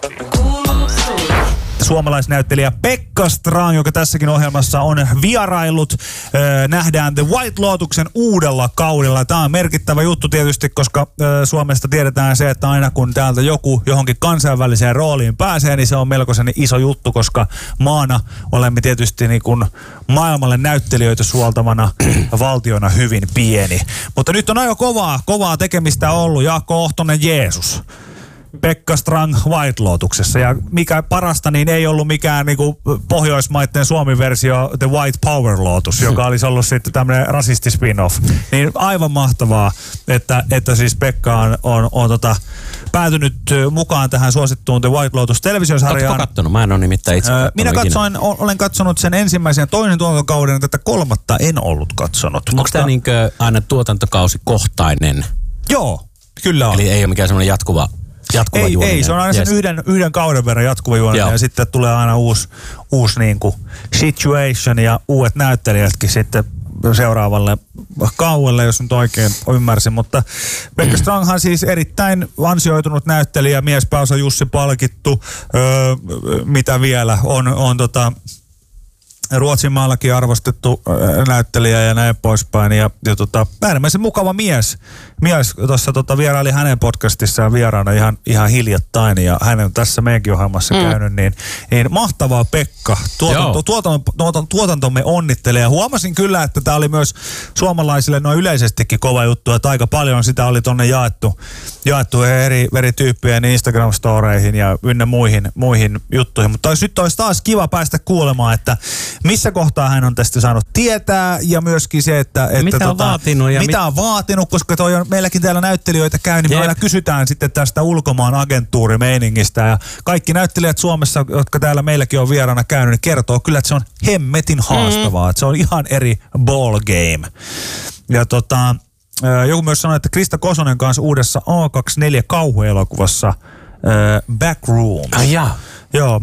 Suomalaisnäyttelijä Pekka Strang, joka tässäkin ohjelmassa on vierailut, nähdään The White Lotuksen uudella kaudella. Tämä on merkittävä juttu tietysti, koska Suomesta tiedetään se, että aina kun täältä joku johonkin kansainväliseen rooliin pääsee, niin se on melkoisen iso juttu, koska maana olemme tietysti niin kuin maailmalle näyttelijöitä suoltavana valtiona hyvin pieni. Mutta nyt on aika kovaa tekemistä ollut. Jaakko Ohtonen Jeesus. Pekka Strang White Lotuksessa. Ja mikä parasta, niin ei ollut mikään niinku Pohjoismaiden Suomi-versio The White Power Lotus, joka olisi ollut sitten tämmöinen rasisti-spin-off. Niin aivan mahtavaa, että siis Pekka on päätynyt mukaan tähän suosittuun The White Lotus -televisiosarjaan. Oletko kattonut? Mä en ole nimittäin itse kattonut. Olen katsonut sen ensimmäisen ja toinen tuotantokauden, tätä kolmatta en ollut katsonut. Onko tämä niinkö aina tuotantokausi-kohtainen? Joo, kyllä on. Eli ei ole mikään semmoinen jatkuva juoninen. Ei, se on aina sen yhden kauden verran jatkuva juoninen ja sitten tulee aina uusi niinku situation ja uudet näyttelijätkin sitten seuraavalle kaudelle, jos nyt oikein ymmärsin. Mutta Pekka Stranghan siis erittäin ansioitunut näyttelijä, miespääosa Jussi palkittu, mitä vielä on Ruotsinmaallakin arvostettu näyttelijä ja näin poispäin. Ja äärimmäisen mukava mies. Mies tuossa vieraili hänen podcastissaan vieraana ihan hiljattain ja hänen on tässä meidänkin ohjelmassa käynyt. Niin mahtavaa Pekka. Tuotantomme onnittelee. Ja huomasin kyllä, että tämä oli myös suomalaisille noin yleisestikin kova juttu, että aika paljon sitä oli tonne jaettu eri tyyppien Instagram-storeihin ja ynnä muihin juttuihin. Mutta nyt olisi taas kiva päästä kuulemaan, että missä kohtaa hän on tästä saanut tietää ja myöskin se, että mitä on vaatinut. Mitä on vaatinut, koska toi on meilläkin täällä näyttelijöitä käy, niin me aina kysytään sitten tästä ulkomaan agentuurimeiningistä ja kaikki näyttelijät Suomessa, jotka täällä meilläkin on vieraana käynyt, niin kertoo kyllä, että se on hemmetin haastavaa, että se on ihan eri ball game. Ja joku myös sanoi, että Krista Kosonen kanssa uudessa A24 kauhuelokuvassa Backroom. Joo,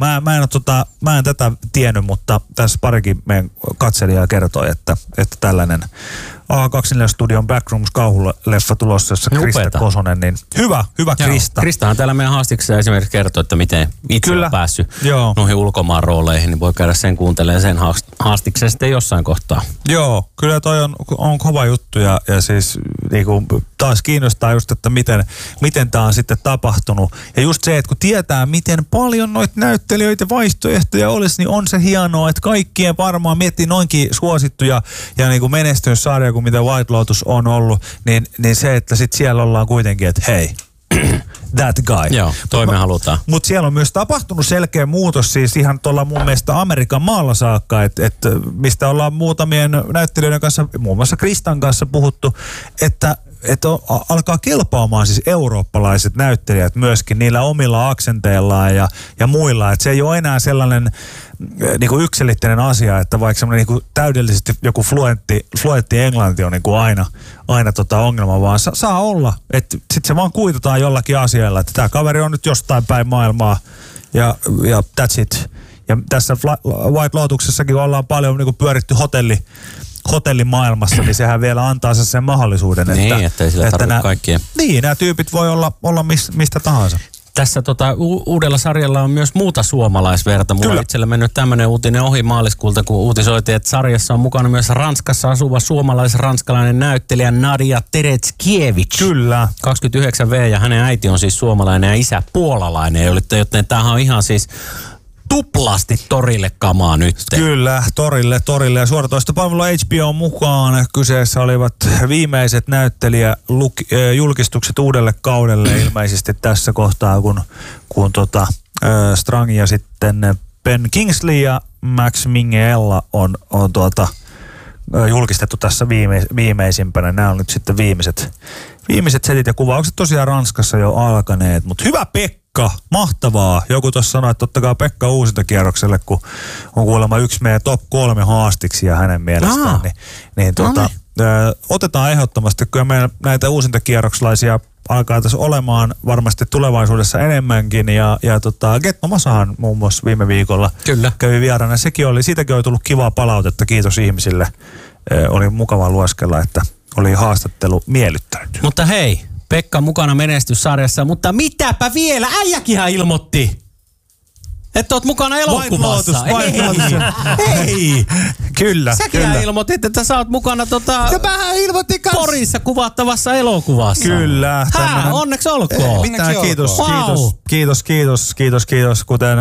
mä en tätä tiennyt, mutta tässä parikin meidän katselijaa kertoi, että tällainen A24-studion Backrooms -kauhuleffa tulossa, jossa Krista Kosonen, niin hyvä Krista. Kristahan täällä meidän haastiksessa esimerkiksi kertoo, että miten itse on päässyt noihin ulkomaan rooleihin, niin voi käydä sen kuuntelemaan sen haastiksen sitten jossain kohtaa. Joo, kyllä toi on kova juttu ja siis niinku, taas kiinnostaa just, että miten tää on sitten tapahtunut. Ja just se, että kun tietää, miten paljon noita näyttelijöitä vaihtoehtoja olisi, niin on se hienoa, että kaikkien varmaan miettii noinkin suosittuja ja niinku menestyssarja kuin mitä White Lotus on ollut, niin se, että sit siellä ollaan kuitenkin, että hei, that guy. Joo, toi me halutaan. Mutta siellä on myös tapahtunut selkeä muutos, siis ihan tuolla mun mielestä Amerikan maalla saakka, että mistä ollaan muutamien näyttelijöiden kanssa, muun muassa Kristan kanssa puhuttu, että alkaa kelpaamaan siis eurooppalaiset näyttelijät myöskin niillä omilla aksenteillaan ja muilla. Että se ei ole enää sellainen niinku yksilitteinen asia, että vaikka semmoinen niinku täydellisesti joku fluentti englanti on niinku aina ongelma, vaan saa olla. Että sitten se vaan kuitataan jollakin asialla, että tämä kaveri on nyt jostain päin maailmaa ja that's it. Ja tässä White Lotuksessakin ollaan paljon niinku pyöritty hotellimaailmassa, niin sehän vielä antaa sen mahdollisuuden, niin, että ei sillä tarvitse kaikkia. Niin, nämä tyypit voi olla mistä tahansa. Tässä uudella sarjalla on myös muuta suomalaisverta. Mulla on itsellä mennyt tämmöinen uutinen ohi maaliskuulta, kun uutisoitiin, että sarjassa on mukana myös Ranskassa asuva suomalais-ranskalainen näyttelijä Nadia Teretskiewicz. Kyllä. 29V ja hänen äiti on siis suomalainen ja isä puolalainen, joten tämähän on ihan siis tuplasti torille kamaa nyt. Kyllä, torille. Ja suoratoistopalvelu HBO mukaan kyseessä olivat viimeiset näyttelijäjulkistukset uudelle kaudelle ilmeisesti tässä kohtaa, kun Strang ja sitten Ben Kingsley ja Max Minghella on julkistettu tässä viimeisimpänä. Nämä on nyt sitten viimeiset setit ja kuvaukset tosiaan Ranskassa jo alkaneet, mutta hyvä Pekka, mahtavaa. Joku tuossa sanoi, että ottakaa Pekka uusintakierrokselle, kun on kuulemma yksi meidän top 3 haastiksia hänen mielestään. Otetaan ehdottomasti, kyllä meidän näitä uusintakierrokslaisia alkaa tässä olemaan varmasti tulevaisuudessa enemmänkin. Ja Getmo Masahan muun muassa viime viikolla kävi vieraana. Siitäkin oli tullut kivaa palautetta. Kiitos ihmisille. Oli mukava lueskella, että oli haastattelu miellyttänyt. Mutta hei, Pekka mukana menestyssarjassa, mutta mitäpä vielä? Äijäkinhän ilmoitti Että oot mukana elokuvassa. White Lotus. Ei. Kyllä. Säkin ilmoitit, että sä oot mukana Mähän ilmoitin kanssa. Porissa kuvattavassa elokuvassa. Kyllä. Onneksi olkoon. Mitään, kiitos, Wow. kiitos. Kuten